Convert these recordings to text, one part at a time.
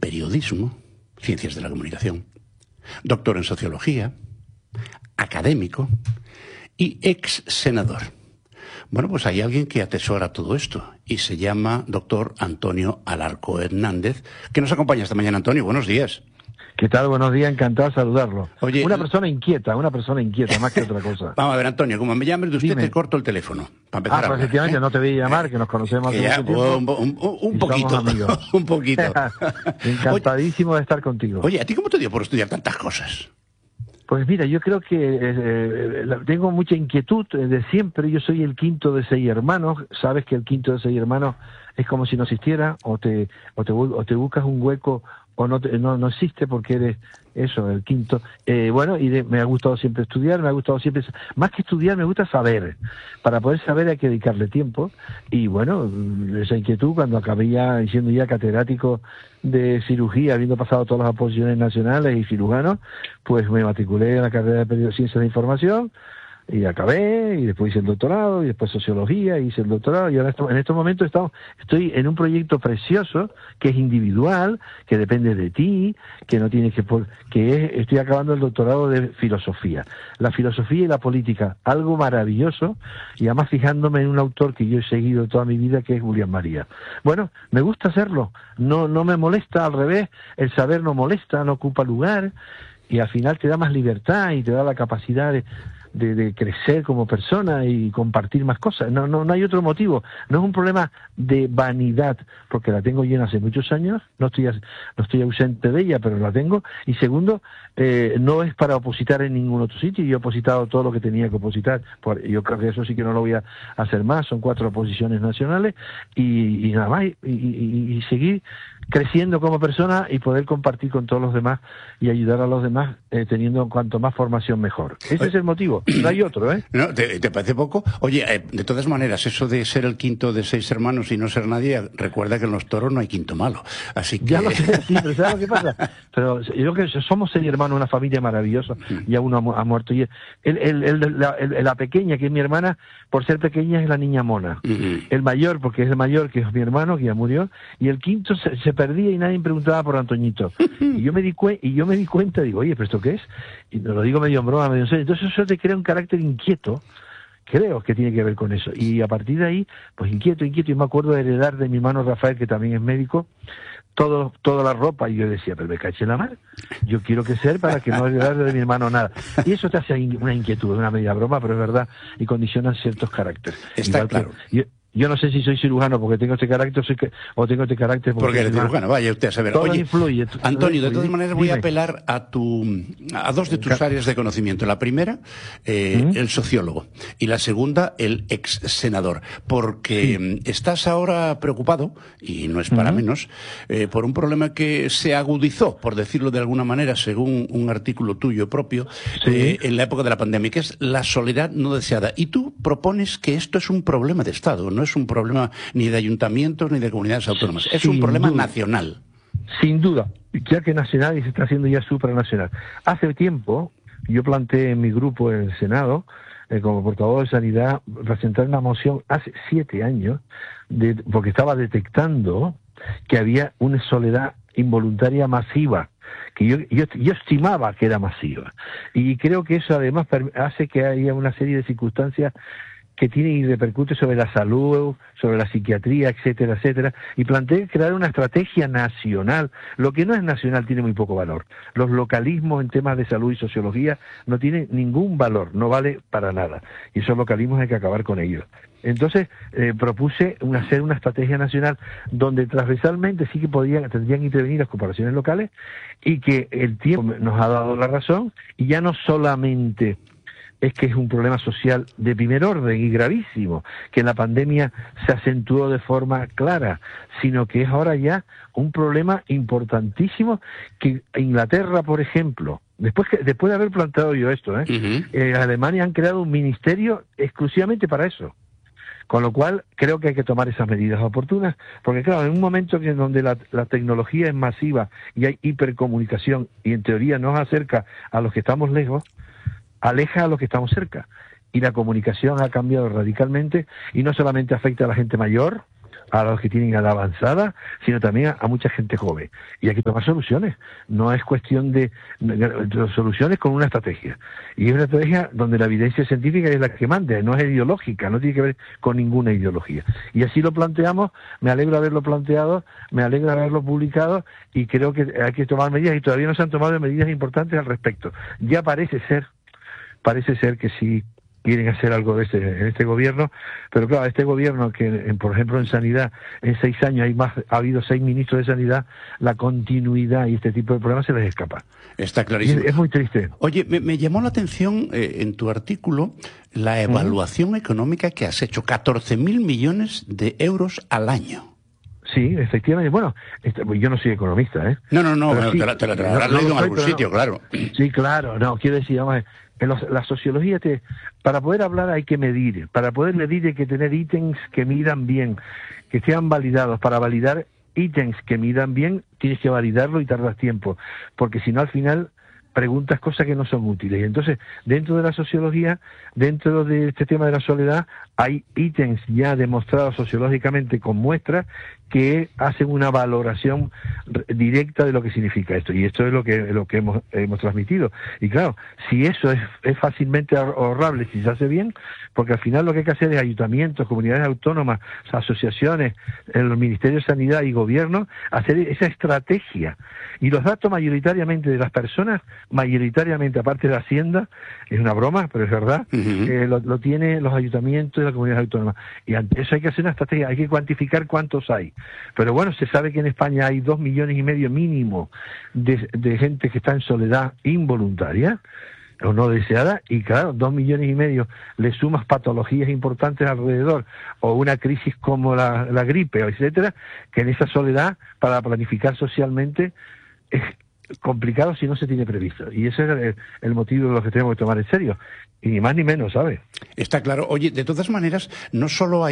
periodismo, ciencias de la comunicación, doctor en sociología, académico y ex senador. Bueno, pues hay alguien que atesora todo esto y se llama doctor Antonio Alarco Hernández, que nos acompaña esta mañana. Antonio, buenos días. ¿Qué tal? Buenos días, encantado de saludarlo. Oye, una persona inquieta, más que otra cosa. Vamos a ver, Antonio, como me llames de usted, Dime. Te corto el teléfono. Para empezar a hablar, efectivamente, no te voy a llamar, que nos conocemos hace mucho tiempo. Un poquito, somos amigos. un poquito. Encantadísimo de estar contigo. Oye, ¿a ti cómo te dio por estudiar tantas cosas? Pues mira, yo creo que tengo mucha inquietud de siempre. Yo soy el quinto de 6 hermanos. Sabes que el quinto de 6 hermanos es como si no existiera, o te buscas un hueco o no existe porque eres eso, el quinto. Me ha gustado siempre estudiar, más que estudiar, me gusta saber. Para poder saber hay que dedicarle tiempo. Y bueno, esa inquietud, cuando acabé siendo ya catedrático de cirugía, habiendo pasado todas las oposiciones nacionales y cirujanos, pues me matriculé en la carrera de Ciencias de Información, y acabé, y después hice el doctorado, y después sociología, hice el doctorado, y ahora en estos momentos estoy en un proyecto precioso, que es individual, que depende de ti, que no tienes estoy acabando el doctorado de filosofía. La filosofía y la política, algo maravilloso, y además fijándome en un autor que yo he seguido toda mi vida, que es Julián María. Bueno, me gusta hacerlo, no me molesta, al revés, el saber no molesta, no ocupa lugar, y al final te da más libertad y te da la capacidad de crecer como persona y compartir más cosas. No hay otro motivo. No es un problema de vanidad, porque la tengo llena hace muchos años, no estoy ausente de ella, pero la tengo. Y segundo, no es para opositar en ningún otro sitio. Yo he opositado todo lo que tenía que opositar. Yo creo que eso sí que no lo voy a hacer más. Son 4 oposiciones nacionales y nada más. Y seguir creciendo como persona y poder compartir con todos los demás y ayudar a los demás, teniendo cuanto más formación mejor. Ese es el motivo. No hay otro, ¿eh? No, ¿te parece poco? Oye, de todas maneras, eso de ser el quinto de 6 hermanos y no ser nadie, recuerda que en los toros no hay quinto malo. Así que... Ya lo sé, sí, pero ¿sabes lo que pasa? Pero yo creo que somos 6 hermanos, una familia maravillosa, ya uno ha muerto. Y la pequeña, que es mi hermana, por ser pequeña es la niña mona. El mayor, porque es el mayor, que es mi hermano, que ya murió, y el quinto se perdía y nadie preguntaba por Antoñito. Y yo me di cuenta, digo, oye, ¿pero esto qué es? Y me lo digo medio en broma, medio en serio. Entonces eso te crea un carácter inquieto, creo que tiene que ver con eso. Y a partir de ahí, pues inquieto, y me acuerdo de heredar de mi hermano Rafael, que también es médico, toda la ropa, y yo decía, pero me caché en la mar, yo quiero crecer para que no heredar de mi hermano nada. Y eso te hace una inquietud, una media broma, pero es verdad, y condicionan ciertos caracteres. Está igual claro. Yo no sé si soy cirujano porque tengo este carácter o tengo este carácter porque eres cirujano. Vaya usted a saber. Todo Oye, influye. Antonio, de todas maneras voy a Dime. apelar a 2 de tus áreas de conocimiento. La primera, el sociólogo, y la segunda, el ex senador, porque estás ahora preocupado, y no es para menos, por un problema que se agudizó, por decirlo de alguna manera, según un artículo tuyo propio, en la época de la pandemia, que es la soledad no deseada. Y tú propones que esto es un problema de Estado, no es un problema ni de ayuntamientos ni de comunidades autónomas, es un problema nacional. Sin duda, ya que nacional y se está haciendo ya supranacional. Hace tiempo yo planteé en mi grupo en el Senado, como portavoz de Sanidad, presentar una moción hace 7 años, porque estaba detectando que había una soledad involuntaria masiva, que yo estimaba que era masiva. Y creo que eso además hace que haya una serie de circunstancias que tiene y repercute sobre la salud, sobre la psiquiatría, etcétera, etcétera, y planteé crear una estrategia nacional. Lo que no es nacional tiene muy poco valor. Los localismos en temas de salud y sociología no tienen ningún valor, no vale para nada. Y esos localismos hay que acabar con ellos. Entonces propuse hacer una estrategia nacional donde transversalmente sí que tendrían que intervenir las corporaciones locales, y que el tiempo nos ha dado la razón, y ya no solamente es que es un problema social de primer orden y gravísimo, que en la pandemia se acentuó de forma clara, sino que es ahora ya un problema importantísimo, que Inglaterra, por ejemplo, después de haber planteado yo esto, en Alemania han creado un ministerio exclusivamente para eso. Con lo cual, creo que hay que tomar esas medidas oportunas, porque claro, en un momento en donde la tecnología es masiva y hay hipercomunicación, y en teoría nos acerca a los que estamos lejos, aleja a los que estamos cerca. Y la comunicación ha cambiado radicalmente, y no solamente afecta a la gente mayor, a los que tienen edad avanzada, sino también a mucha gente joven. Y hay que tomar soluciones. No es cuestión de soluciones con una estrategia. Y es una estrategia donde la evidencia científica es la que manda, no es ideológica, no tiene que ver con ninguna ideología. Y así lo planteamos, me alegro haberlo planteado, me alegra haberlo publicado, y creo que hay que tomar medidas, y todavía no se han tomado medidas importantes al respecto. Ya parece ser que sí quieren hacer algo en este gobierno, pero claro, este gobierno que, por ejemplo, en sanidad, en 6 años ha habido 6 ministros de sanidad, la continuidad y este tipo de problemas se les escapa. Está clarísimo. Es muy triste. Oye, me llamó la atención en tu artículo la evaluación económica que has hecho, 14.000 millones de euros al año. Sí, efectivamente. Bueno, yo no soy economista, ¿eh? No, sí, te lo habrás leído en algún sitio, claro. Sí, claro. No, quiero decir, vamos, la sociología, para poder hablar hay que medir. Para poder medir hay que tener ítems que midan bien, que sean validados. Para validar ítems que midan bien, tienes que validarlo y tardas tiempo. Porque si no, al final preguntas cosas que no son útiles. Y entonces, dentro de la sociología, dentro de este tema de la soledad, hay ítems ya demostrados sociológicamente con muestras que hacen una valoración directa de lo que significa esto. Y esto es lo que hemos transmitido. Y claro, si eso es fácilmente ahorrable, si se hace bien, porque al final lo que hay que hacer es ayuntamientos, comunidades autónomas, asociaciones, los ministerios de Sanidad y gobierno, hacer esa estrategia. Y los datos mayoritariamente de las personas, mayoritariamente, aparte de la Hacienda, es una broma, pero es verdad, lo tienen los ayuntamientos y las comunidades autónomas. Y ante eso hay que hacer una estrategia, hay que cuantificar cuántos hay. Pero bueno, se sabe que en España hay 2,5 millones mínimo de gente que está en soledad involuntaria o no deseada, y claro, 2,5 millones le sumas patologías importantes alrededor, o una crisis como la gripe, etcétera, que en esa soledad, para planificar socialmente, es complicado si no se tiene previsto. Y ese es el motivo de lo que tenemos que tomar en serio. Y ni más ni menos, ¿sabes? Está claro. Oye, de todas maneras, no solo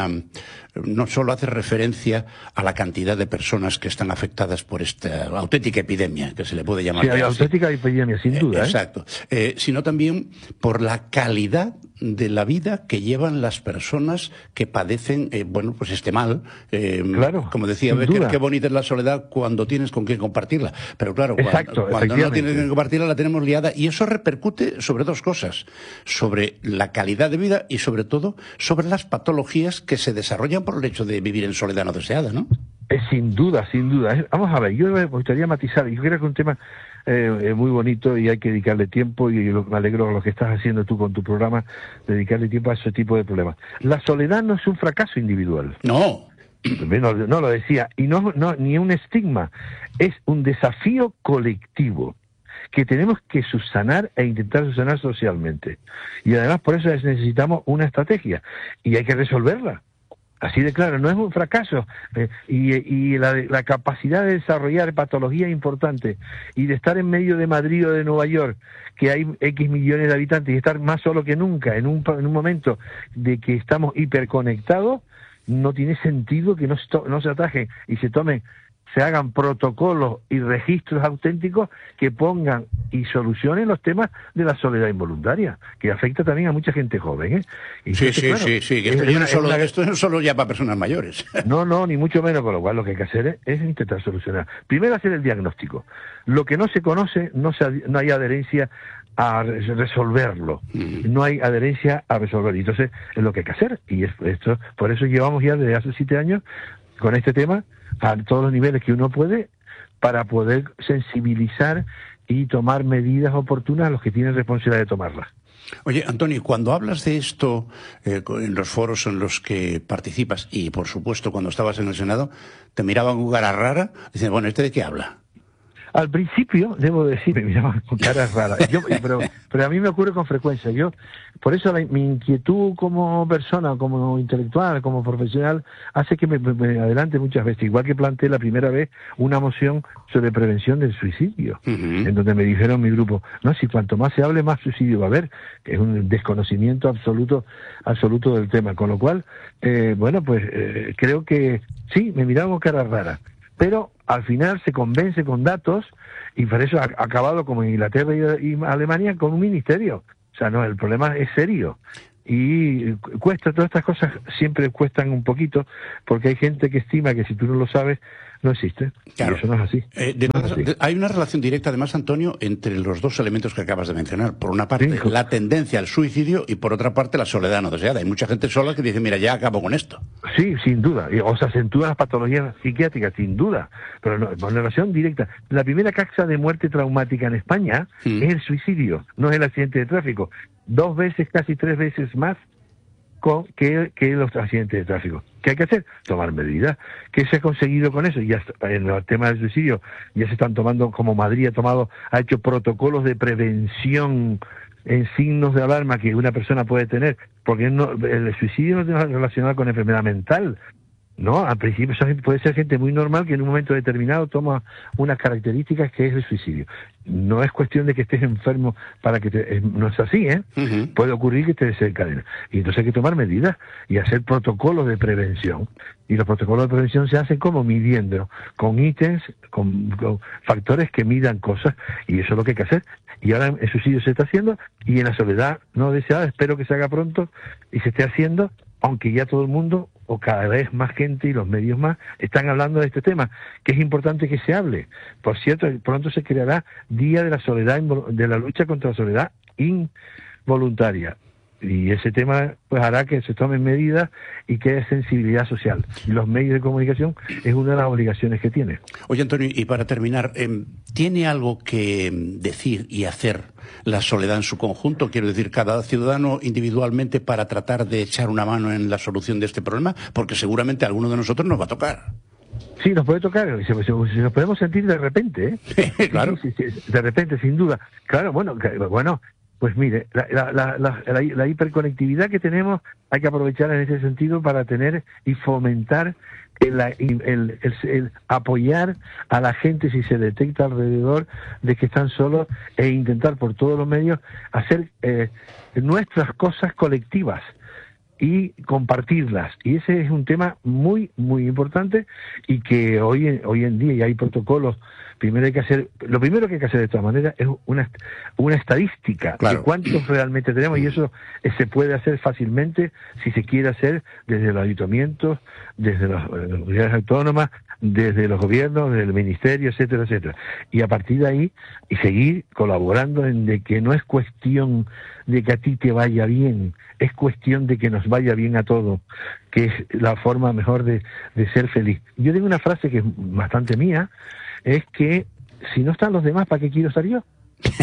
hace referencia a la cantidad de personas que están afectadas por esta auténtica epidemia, que se le puede llamar. Sí, hay auténtica epidemia, sin duda. Exacto. Sino también por la calidad de la vida que llevan las personas que padecen, pues este mal. Claro. Como decía Becker, qué bonita es la soledad cuando tienes con quién compartirla. Pero claro, cuando no tienes con quién compartirla, la tenemos liada. Y eso repercute sobre 2 cosas. Sobre la calidad de vida y, sobre todo, sobre las patologías que se desarrollan por el hecho de vivir en soledad no deseada, ¿no? Sin duda, sin duda. Vamos a ver, yo me gustaría matizar. Yo creo que es un tema muy bonito y hay que dedicarle tiempo, y me alegro de lo que estás haciendo tú con tu programa, dedicarle tiempo a ese tipo de problemas. La soledad no es un fracaso individual. No. No lo decía. Y no ni un estigma. Es un desafío colectivo que tenemos que subsanar e intentar subsanar socialmente. Y además por eso necesitamos una estrategia y hay que resolverla. Así de claro, no es un fracaso. Y la capacidad de desarrollar patologías importantes y de estar en medio de Madrid o de Nueva York, que hay X millones de habitantes, y estar más solo que nunca en un momento de que estamos hiperconectados, no tiene sentido que no se atajen y se hagan protocolos y registros auténticos que pongan y solucionen los temas de la soledad involuntaria, que afecta también a mucha gente joven, ¿eh? Y sí. Esto no es solo ya para personas mayores. No, ni mucho menos, con lo cual lo que hay que hacer es intentar solucionar. Primero, hacer el diagnóstico. Lo que no se conoce, no hay adherencia a resolverlo. No hay adherencia a resolverlo. Entonces, es lo que hay que hacer. Y esto, por eso llevamos ya desde hace 7 años con este tema a todos los niveles que uno puede, para poder sensibilizar y tomar medidas oportunas a los que tienen responsabilidad de tomarlas. Oye, Antonio, cuando hablas de esto en los foros en los que participas, y por supuesto cuando estabas en el Senado, te miraban con cara rara, dicen, bueno, ¿este de qué habla? Al principio, debo decir, me miraban con caras raras, pero a mí me ocurre con frecuencia. Por eso mi inquietud como persona, como intelectual, como profesional, hace que me adelante muchas veces. Igual que planteé la primera vez una moción sobre prevención del suicidio, en donde me dijeron mi grupo, no, si cuanto más se hable, más suicidio va a haber, que es un desconocimiento absoluto del tema. Con lo cual, creo que sí, me miraban con caras raras. Pero al final se convence con datos, y por eso ha acabado como en Inglaterra y Alemania con un ministerio. O sea, no, el problema es serio. Y cuesta, todas estas cosas siempre cuestan un poquito, porque hay gente que estima que si tú no lo sabes, no existe. Claro. Y eso no es así. Hay una relación directa, además, Antonio, entre los dos elementos que acabas de mencionar. Por una parte, la tendencia al suicidio y por otra parte, la soledad no deseada. Hay mucha gente sola que dice, mira, ya acabo con esto. Sí, sin duda. O se acentúan las patologías psiquiátricas, sin duda. Pero no, con relación directa. La primera causa de muerte traumática en España es el suicidio, no es el accidente de tráfico. 2 veces, casi 3 veces más que los accidentes de tráfico. ¿Qué hay que hacer? Tomar medidas. ¿Qué se ha conseguido con eso? Ya en el tema del suicidio ya se están tomando, como Madrid ha hecho protocolos de prevención en signos de alarma que una persona puede tener, porque el suicidio no está relacionado con enfermedad mental. No, al principio puede ser gente muy normal que en un momento determinado toma unas características que es el suicidio. No es cuestión de que estés enfermo para que no es así, ¿eh? Puede ocurrir que te desencadena. Y entonces hay que tomar medidas y hacer protocolos de prevención. Y los protocolos de prevención se hacen como midiendo, con ítems, con factores que midan cosas, y eso es lo que hay que hacer. Y ahora el suicidio se está haciendo, y en la soledad no deseada, espero que se haga pronto y se esté haciendo, aunque ya todo el mundo, o cada vez más gente y los medios más, están hablando de este tema, que es importante que se hable. Por cierto, pronto se creará Día de la Soledad, de la lucha contra la soledad involuntaria. Y ese tema pues hará que se tomen medidas y que haya sensibilidad social. Y los medios de comunicación es una de las obligaciones que tiene. Oye, Antonio, y para terminar, ¿tiene algo que decir y hacer la soledad en su conjunto? Quiero decir, cada ciudadano individualmente para tratar de echar una mano en la solución de este problema, porque seguramente a alguno de nosotros nos va a tocar. Sí, nos puede tocar, nos podemos sentir de repente, ¿eh? Claro. Sí, de repente, sin duda. Claro, bueno, pues mire, la hiperconectividad que tenemos hay que aprovechar en ese sentido para tener y fomentar el apoyar a la gente si se detecta alrededor de que están solos, e intentar por todos los medios hacer nuestras cosas colectivas y compartirlas. Y ese es un tema muy, muy importante, y que hoy en día ya hay protocolos. Lo primero que hay que hacer de todas maneras es una estadística, claro, de cuántos realmente tenemos, y eso se puede hacer fácilmente si se quiere hacer desde los ayuntamientos, desde las comunidades autónomas, desde los gobiernos, desde el ministerio, etcétera, etcétera. Y a partir de ahí, y seguir colaborando en de que no es cuestión de que a ti te vaya bien, es cuestión de que nos vaya bien a todos, que es la forma mejor de ser feliz. Yo tengo una frase que es bastante mía, es que si no están los demás, ¿para qué quiero estar yo?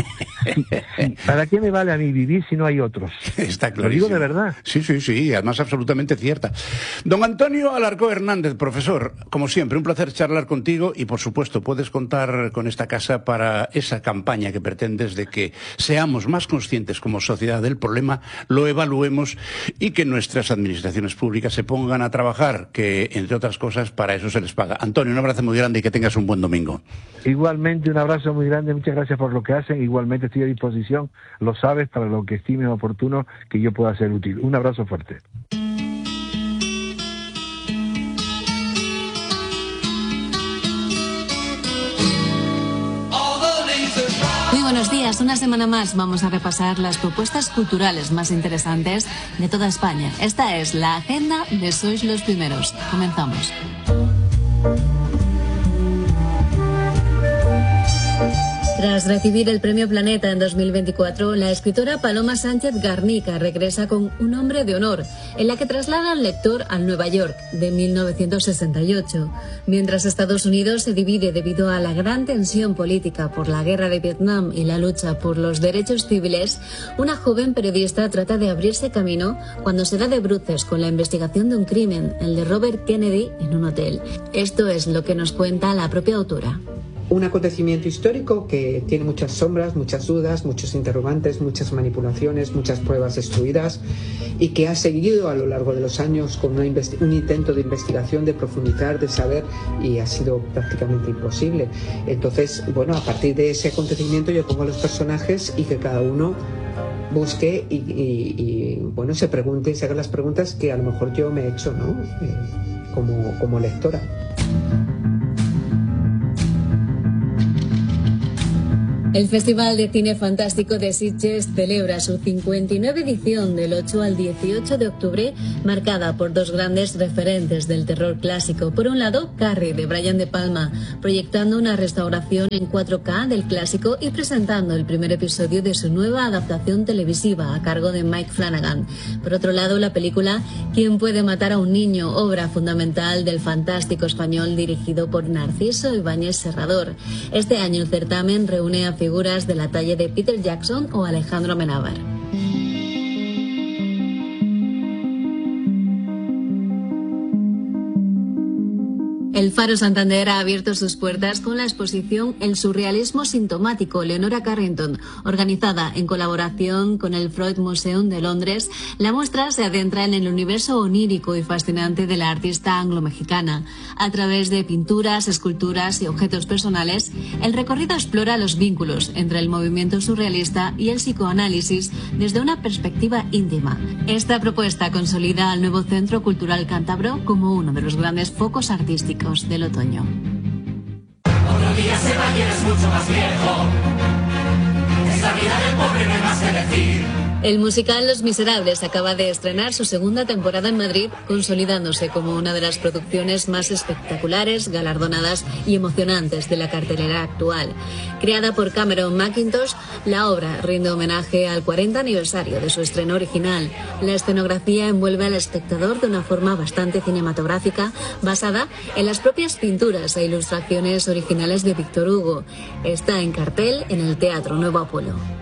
¿Para qué me vale a mí vivir si no hay otros? Está clarísimo. Lo digo de verdad. Sí, además absolutamente cierta. Don Antonio Alarcó Hernández, profesor, como siempre, un placer charlar contigo, y por supuesto puedes contar con esta casa para esa campaña que pretendes de que seamos más conscientes como sociedad del problema, lo evaluemos y que nuestras administraciones públicas se pongan a trabajar, que entre otras cosas para eso se les paga. Antonio, un abrazo muy grande y que tengas un buen domingo. Igualmente, un abrazo muy grande, muchas gracias por lo que hacen. Igualmente estoy a disposición, lo sabes, para lo que estimes oportuno que yo pueda ser útil. Un abrazo fuerte. Muy buenos días, una semana más vamos a repasar las propuestas culturales más interesantes de toda España. Esta es la agenda de Sois los Primeros. Comenzamos. Tras recibir el Premio Planeta en 2024, la escritora Paloma Sánchez Garnica regresa con Un hombre de honor, en la que traslada al lector al Nueva York de 1968. Mientras Estados Unidos se divide debido a la gran tensión política por la guerra de Vietnam y la lucha por los derechos civiles, una joven periodista trata de abrirse camino cuando se da de bruces con la investigación de un crimen, el de Robert Kennedy, en un hotel. Esto es lo que nos cuenta la propia autora. Un acontecimiento histórico que tiene muchas sombras, muchas dudas, muchos interrogantes, muchas manipulaciones, muchas pruebas destruidas, y que ha seguido a lo largo de los años con un intento de investigación, de profundizar, de saber, y ha sido prácticamente imposible. Entonces, bueno, a partir de ese acontecimiento yo pongo a los personajes y que cada uno busque y bueno, se pregunte y se haga las preguntas que a lo mejor yo me he hecho, ¿no? Como lectora. El Festival de Cine Fantástico de Sitges celebra su 59 edición del 8 al 18 de octubre, marcada por dos grandes referentes del terror clásico. Por un lado, Carrie, de Brian De Palma, proyectando una restauración en 4K del clásico y presentando el primer episodio de su nueva adaptación televisiva a cargo de Mike Flanagan. Por otro lado, la película ¿Quién puede matar a un niño?, obra fundamental del fantástico español dirigido por Narciso Ibáñez Serrador. Este año el certamen reúne a figuras de la talla de Peter Jackson o Alejandro Amenábar. El Faro Santander ha abierto sus puertas con la exposición El surrealismo sintomático, Leonora Carrington, organizada en colaboración con el Freud Museum de Londres. La muestra se adentra en el universo onírico y fascinante de la artista anglo-mexicana. A través de pinturas, esculturas y objetos personales, el recorrido explora los vínculos entre el movimiento surrealista y el psicoanálisis desde una perspectiva íntima. Esta propuesta consolida al nuevo Centro Cultural Cántabro como uno de los grandes focos artísticos del otoño. Otro día se va y eres mucho más viejo. Es la vida del pobre, no hay más que decir. El musical Los Miserables acaba de estrenar su segunda temporada en Madrid, consolidándose como una de las producciones más espectaculares, galardonadas y emocionantes de la cartelera actual. Creada por Cameron Mackintosh, la obra rinde homenaje al 40 aniversario de su estreno original. La escenografía envuelve al espectador de una forma bastante cinematográfica, basada en las propias pinturas e ilustraciones originales de Víctor Hugo. Está en cartel en el Teatro Nuevo Apolo.